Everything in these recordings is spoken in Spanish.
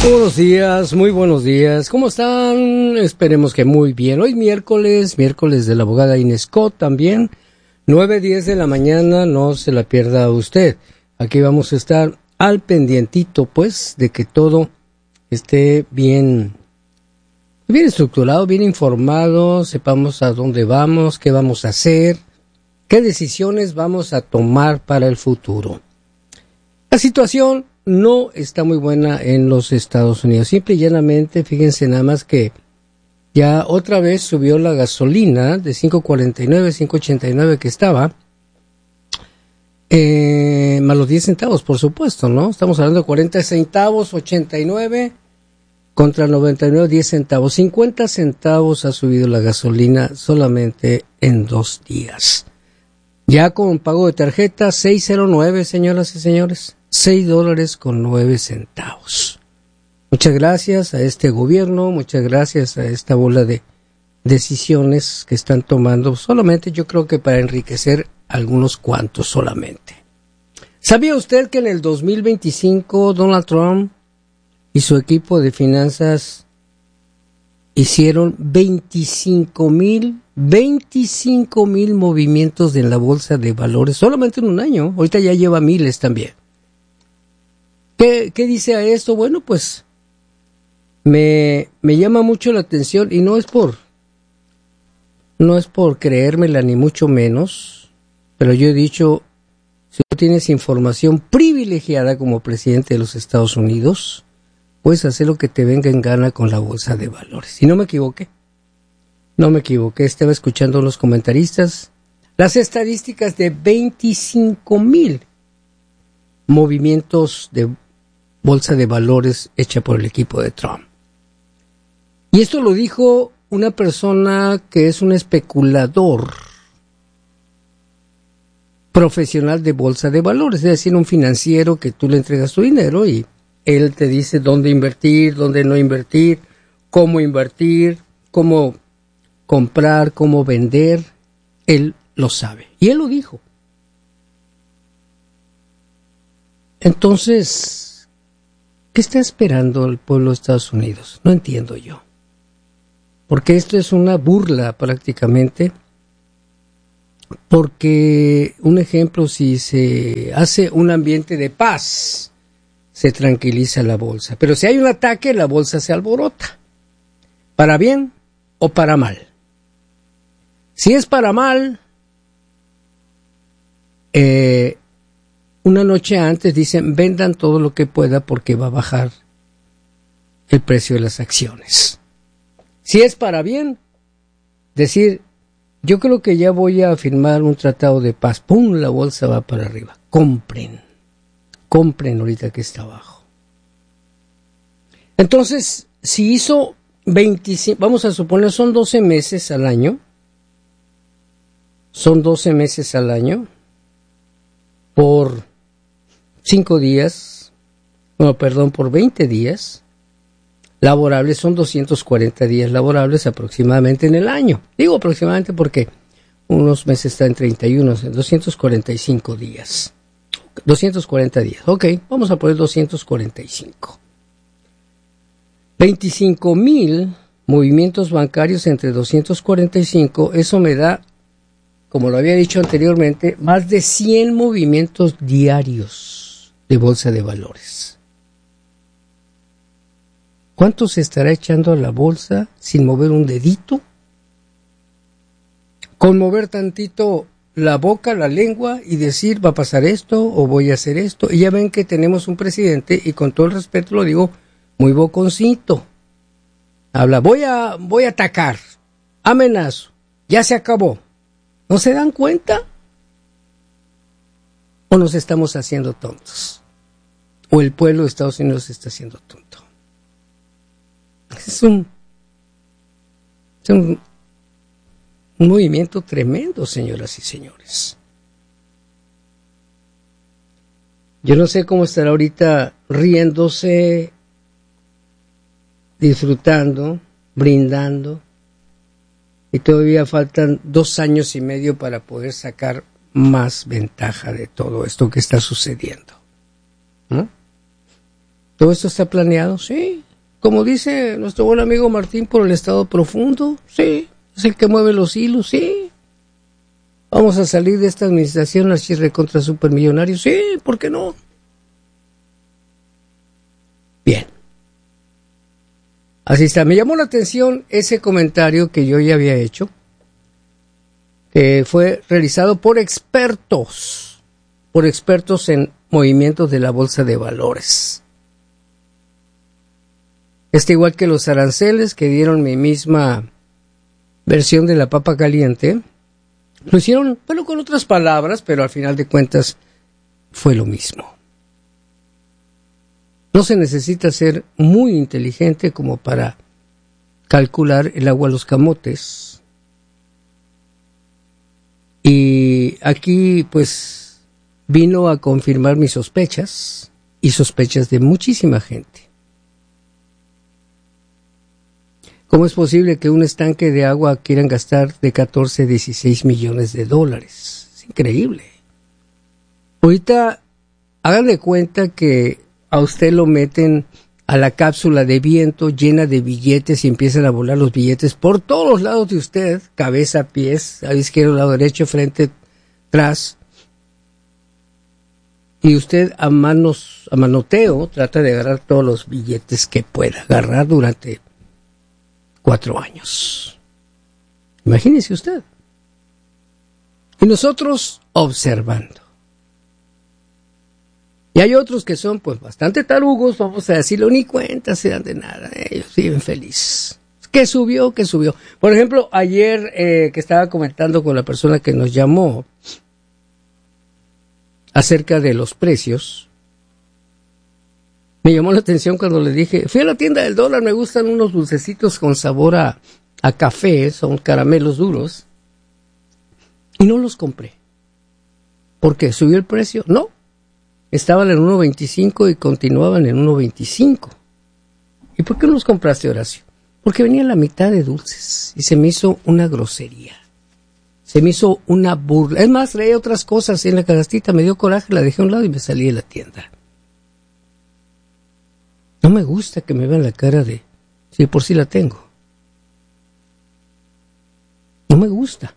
Muy buenos días. ¿Cómo están? Esperemos que muy bien. Hoy miércoles de la abogada Inés Scott también, 9:10 de la mañana, no se la pierda usted. Aquí vamos a estar al pendientito, pues, de que todo esté bien estructurado, bien informado, sepamos a dónde vamos, qué vamos a hacer, qué decisiones vamos a tomar para el futuro. La situación no está muy buena en los Estados Unidos. Simple y llanamente, fíjense nada más que ya otra vez subió la gasolina de 5.49, 5.89 que estaba, más los 10 centavos, por supuesto, ¿no? Estamos hablando de 40 centavos, 89 contra 99, 10 centavos. 50 centavos ha subido la gasolina solamente en 2 días. Ya con pago de tarjeta, 609, señoras y señores, $6.09. Muchas gracias a este gobierno, muchas gracias a esta bola de decisiones que están tomando, solamente yo creo que para enriquecer algunos cuantos solamente. ¿Sabía usted que en el 2025 Donald Trump y su equipo de finanzas hicieron 25,000 movimientos en la bolsa de valores solamente en un año? Ahorita ya lleva miles también. ¿Qué dice a esto? Bueno, pues me llama mucho la atención y no es por creérmela ni mucho menos, pero yo he dicho, si tú tienes información privilegiada como presidente de los Estados Unidos, puedes hacer lo que te venga en gana con la bolsa de valores. Y no me equivoqué, estaba escuchando a los comentaristas las estadísticas de 25,000 movimientos de bolsa de valores hecha por el equipo de Trump. Y esto lo dijo una persona que es un especulador profesional de bolsa de valores, es decir, un financiero que tú le entregas tu dinero y él te dice dónde invertir, dónde no invertir, cómo comprar, cómo vender. Él lo sabe. Y él lo dijo. Entonces, ¿qué está esperando el pueblo de Estados Unidos? No entiendo yo. Porque esto es una burla prácticamente. Porque, un ejemplo, si se hace un ambiente de paz, se tranquiliza la bolsa. Pero si hay un ataque, la bolsa se alborota. ¿Para bien o para mal? Si es para mal, una noche antes dicen, vendan todo lo que pueda porque va a bajar el precio de las acciones. Si es para bien, decir, yo creo que ya voy a firmar un tratado de paz. ¡Pum! La bolsa va para arriba. Compren ahorita que está abajo. Entonces, si hizo 25, vamos a suponer, son 12 meses al año. Son 12 meses al año por 5 días, por 20 días laborables, son 240 días laborables aproximadamente en el año. Digo aproximadamente porque unos meses están en 31, 245 días. 240 días, ok, vamos a poner 245. 25,000 movimientos bancarios entre 245, eso me da, como lo había dicho anteriormente, más de 100 movimientos diarios de bolsa de valores. ¿Cuánto se estará echando a la bolsa sin mover un dedito? Con mover tantito la boca, la lengua y decir va a pasar esto o voy a hacer esto. Y ya ven que tenemos un presidente, y con todo el respeto lo digo, muy boconcito. Habla, voy a atacar, amenazo, ya se acabó. ¿No se dan cuenta? ¿O nos estamos haciendo tontos? ¿O el pueblo de Estados Unidos se está haciendo tonto? Es un movimiento tremendo, señoras y señores. Yo no sé cómo estará ahorita riéndose, disfrutando, brindando, y todavía faltan 2 años y medio para poder sacar más ventaja de todo esto que está sucediendo, ¿no? ¿Todo esto está planeado? Sí. Como dice nuestro buen amigo Martín, por el estado profundo, sí. Es el que mueve los hilos, sí. Vamos a salir de esta administración así recontra supermillonarios, sí, ¿por qué no? Bien. Así está. Me llamó la atención ese comentario que yo ya había hecho, que fue realizado por expertos en movimientos de la bolsa de valores. Igual que los aranceles que dieron mi misma versión de la papa caliente, lo hicieron, bueno, con otras palabras, pero al final de cuentas fue lo mismo. No se necesita ser muy inteligente como para calcular el agua a los camotes. Y aquí, pues, vino a confirmar mis sospechas y sospechas de muchísima gente. ¿Cómo es posible que un estanque de agua quieran gastar de 14 a 16 millones de dólares? Es increíble. Ahorita, hagan de cuenta que a usted lo meten a la cápsula de viento llena de billetes y empiezan a volar los billetes por todos los lados de usted, cabeza, pies, lado izquierdo, lado derecho, frente, atrás. Y usted a manoteo trata de agarrar todos los billetes que pueda agarrar durante 4 años. Imagínese usted. Y nosotros observando. Y hay otros que son pues bastante tarugos, vamos a decirlo, ni cuenta se dan de nada. Ellos viven felices. ¿Qué subió? ¿Qué subió? Por ejemplo, ayer que estaba comentando con la persona que nos llamó acerca de los precios, me llamó la atención cuando le dije, fui a la tienda del dólar, me gustan unos dulcecitos con sabor a café, son caramelos duros, y no los compré. ¿Por qué? ¿Subió el precio? No, estaban en 1.25 y continuaban en 1.25. ¿Y por qué no los compraste, Horacio? Porque venía la mitad de dulces y se me hizo una grosería. Se me hizo una burla. Es más, traía otras cosas en la canastita, me dio coraje, la dejé a un lado y me salí de la tienda. No me gusta que me vean la cara de, si por sí la tengo. No me gusta.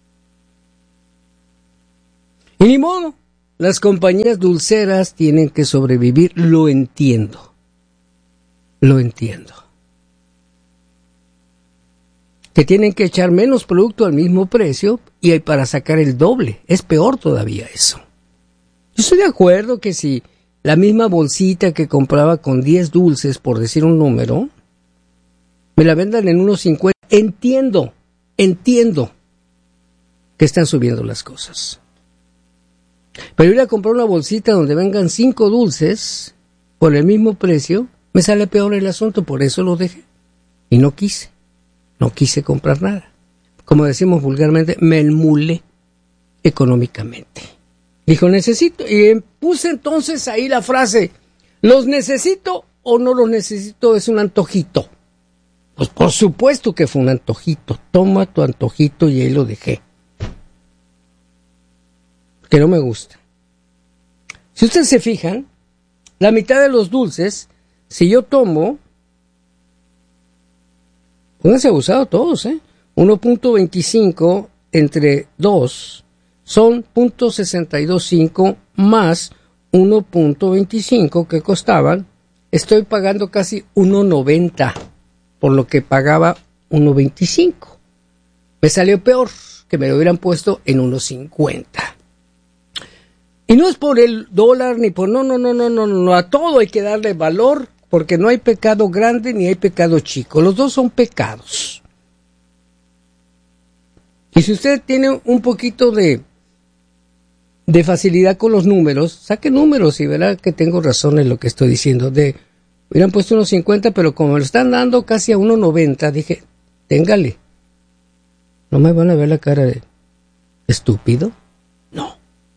Y ni modo, las compañías dulceras tienen que sobrevivir, lo entiendo. Lo entiendo. Que tienen que echar menos producto al mismo precio y para sacar el doble. Es peor todavía eso. Yo estoy de acuerdo que si la misma bolsita que compraba con 10 dulces, por decir un número, me la vendan en 1.50. Entiendo que están subiendo las cosas. Pero ir a comprar una bolsita donde vengan 5 dulces por el mismo precio, me sale peor el asunto, por eso lo dejé. Y no quise comprar nada. Como decimos vulgarmente, me enmulé económicamente. Dijo, necesito, y puse entonces ahí la frase, ¿los necesito o no los necesito? Es un antojito. Pues por supuesto que fue un antojito. Toma tu antojito y ahí lo dejé. Que no me gusta. Si ustedes se fijan, la mitad de los dulces, si yo tomo, pónganse abusados todos, 1.25 entre 2 son 0.625 más 1.25 que costaban, estoy pagando casi 1.90 por lo que pagaba 1.25. Me salió peor que me lo hubieran puesto en 1.50. Y no es por el dólar ni por no, a todo hay que darle valor, porque no hay pecado grande ni hay pecado chico, los dos son pecados. Y si usted tiene un poquito de facilidad con los números, saque números y verá que tengo razón en lo que estoy diciendo. Hubieran puesto 1.50, pero como me lo están dando casi a 1.90, dije, téngale. ¿No me van a ver la cara de estúpido? No.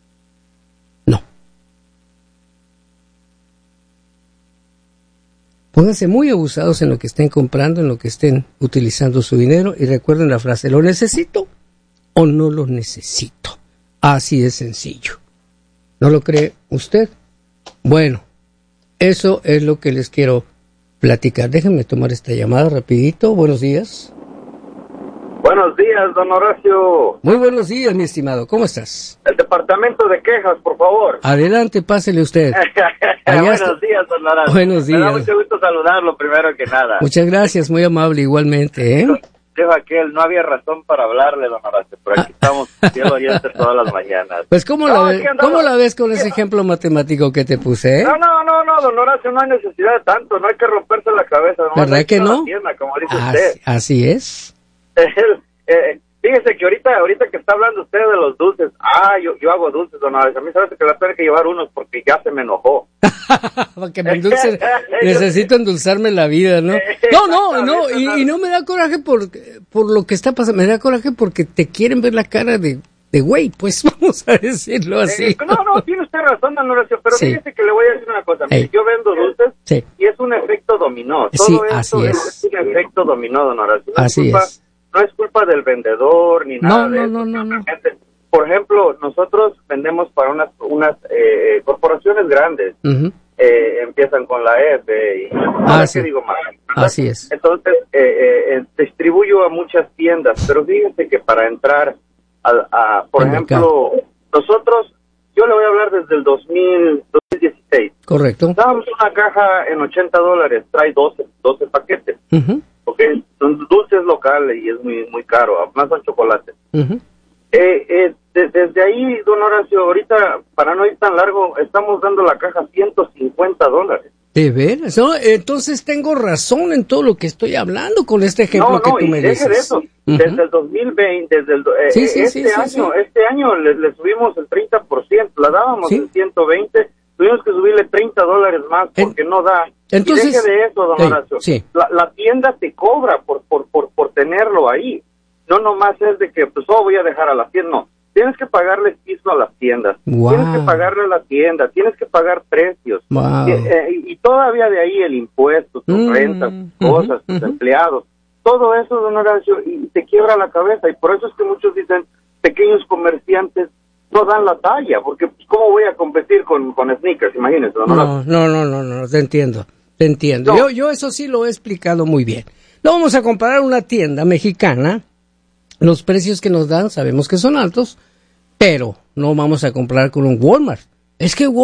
Pónganse muy abusados en lo que estén comprando, en lo que estén utilizando su dinero y recuerden la frase, ¿lo necesito o no lo necesito? Así de sencillo. ¿No lo cree usted? Bueno, Eso es lo que les quiero platicar. Déjenme tomar esta llamada rapidito. Buenos días. Buenos días, don Horacio. Muy buenos días, mi estimado. ¿Cómo estás? El departamento de quejas, por favor. Adelante, pásele usted. Buenos días, don Horacio. Buenos días. Me da mucho gusto saludarlo, primero que nada. Muchas gracias, muy amable igualmente, ¿eh? Dijo aquel, no había razón para hablarle, don Horacio, pero aquí estamos cielo oriente todas las mañanas. Pues, ¿cómo la ves con ese ejemplo matemático que te puse, eh? No, don Horacio, no hay necesidad de tanto, no hay que romperse la cabeza. ¿Verdad que no? Tienda, como dice usted. Así es. Fíjese que ahorita que está hablando usted de los dulces, yo hago dulces, don Horacio, a mí sabes que le voy a tener que llevar unos porque ya se me enojó. Para que me endulce, necesito endulzarme la vida, ¿no? No, y no me da coraje por lo que está pasando, me da coraje porque te quieren ver la cara de güey, pues vamos a decirlo así. No, tiene usted razón, don Horacio, pero sí. Fíjese que le voy a decir una cosa, mire, yo vendo dulces y es un efecto dominó, todo esto es un efecto dominó, don Horacio, no es culpa del vendedor ni nada de eso. No. Por ejemplo, nosotros vendemos para unas corporaciones grandes. Uh-huh. Empiezan con la F y sí. digo más. Así es. Entonces, distribuyo a muchas tiendas, pero fíjense que para entrar por ejemplo, nosotros, yo le voy a hablar desde el 2016. Correcto. Dábamos una caja en $80, trae 12 paquetes. Uh-huh. Okay, son dulces locales y es muy caro, además son chocolates. Uh-huh. Desde ahí, don Horacio, ahorita, para no ir tan largo, estamos dando la caja $150. ¿De veras? No, entonces tengo razón en todo lo que estoy hablando con este ejemplo que tú me dices. No, y deje de eso. Uh-huh. Desde el 2020, este año le subimos el 30%, la dábamos en 120, tuvimos que subirle $30 más porque no da. Entonces, y deje de eso, don Horacio. La tienda te cobra por tenerlo ahí. No nomás es de que, pues, voy a dejar a la tienda, no. Tienes que pagarle piso a las tiendas. Wow. Tienes que pagarle a la tienda, tienes que pagar precios. Wow. Y todavía de ahí el impuesto, tus rentas, tus cosas, tus empleados. Todo eso, don Horacio, y te quiebra la cabeza. Y por eso es que muchos dicen, pequeños comerciantes no dan la talla, porque pues, ¿cómo voy a competir con sneakers? Imagínese, don Horacio. No, te entiendo. No. Yo eso sí lo he explicado muy bien. No vamos a comparar una tienda mexicana. Los precios que nos dan sabemos que son altos, pero no vamos a comparar con un Walmart. Es que